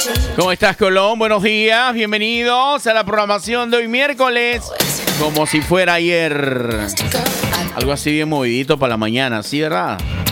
¿Cómo estás, Colón? Buenos días, bienvenidos a la programación de hoy miércoles. Como si fuera ayer. Algo así bien movidito para la mañana, ¿sí, verdad?